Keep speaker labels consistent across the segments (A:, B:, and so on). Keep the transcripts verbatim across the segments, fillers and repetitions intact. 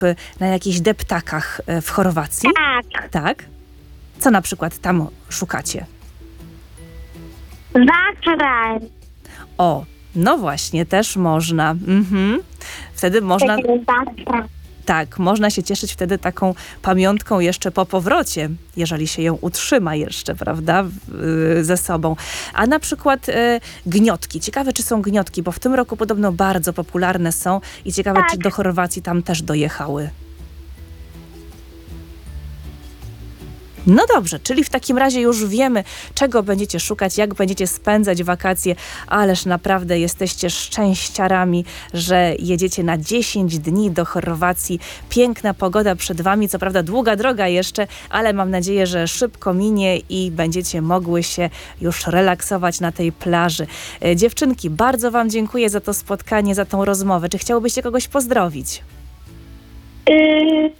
A: na jakichś deptakach w Chorwacji?
B: Tak.
A: Tak? Co na przykład tam szukacie?
B: Wakra.
A: O, no właśnie, też można. Mhm. Wtedy można,
B: Wakra.
A: tak, można się cieszyć wtedy taką pamiątką jeszcze po powrocie, jeżeli się ją utrzyma jeszcze, prawda, w- ze sobą. A na przykład e, gniotki. Ciekawe, czy są gniotki, bo w tym roku podobno bardzo popularne są i ciekawe,
B: Tak.
A: czy do Chorwacji tam też dojechały. No dobrze, czyli w takim razie już wiemy, czego będziecie szukać, jak będziecie spędzać wakacje, ależ naprawdę jesteście szczęściarami, że jedziecie na dziesięć dni do Chorwacji. Piękna pogoda przed wami, co prawda długa droga jeszcze, ale mam nadzieję, że szybko minie i będziecie mogły się już relaksować na tej plaży. E, Dziewczynki, bardzo wam dziękuję za to spotkanie, za tą rozmowę. Czy chciałybyście kogoś pozdrowić?
B: Y,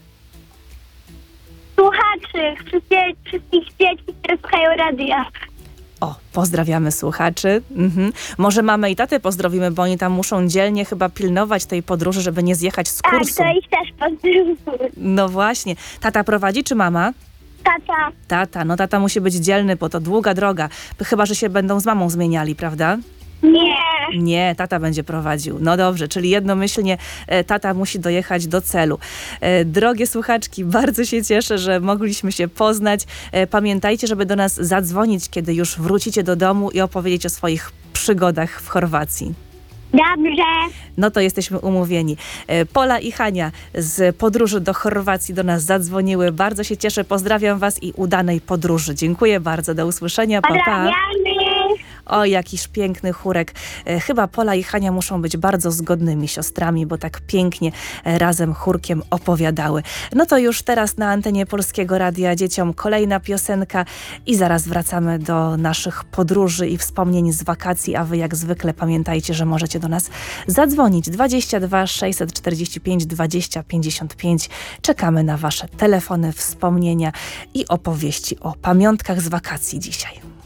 B: słuchaczy, wszystkie- wszystkich dzieci, które słuchają radia.
A: O, pozdrawiamy słuchaczy. Mhm. Może mamę i tatę pozdrowimy, bo oni tam muszą dzielnie chyba pilnować tej podróży, żeby nie zjechać z
B: Tak,
A: kursu.
B: to ich też pozdrawiam.
A: No właśnie. Tata prowadzi czy mama?
B: Tata.
A: Tata. No tata musi być dzielny, bo to długa droga. Chyba, że się będą z mamą zmieniali, prawda?
B: Nie.
A: Nie, tata będzie prowadził. No dobrze, czyli jednomyślnie e, tata musi dojechać do celu. E, drogie słuchaczki, bardzo się cieszę, że mogliśmy się poznać. E, pamiętajcie, żeby do nas zadzwonić, kiedy już wrócicie do domu i opowiedzieć o swoich przygodach w Chorwacji.
B: Dobrze.
A: No to jesteśmy umówieni. E, Pola i Hania z podróży do Chorwacji do nas zadzwoniły. Bardzo się cieszę, pozdrawiam was i udanej podróży. Dziękuję bardzo, do usłyszenia, pa, pa.
B: Pozdrawiamy.
A: O, jakiż piękny chórek. E, Chyba Pola i Hania muszą być bardzo zgodnymi siostrami, bo tak pięknie e, razem chórkiem opowiadały. No to już teraz na antenie Polskiego Radia dzieciom kolejna piosenka i zaraz wracamy do naszych podróży i wspomnień z wakacji, a wy jak zwykle pamiętajcie, że możecie do nas zadzwonić dwadzieścia dwa sześćset czterdzieści pięć dwadzieścia pięćdziesiąt pięć. Czekamy na wasze telefony, wspomnienia i opowieści o pamiątkach z wakacji dzisiaj.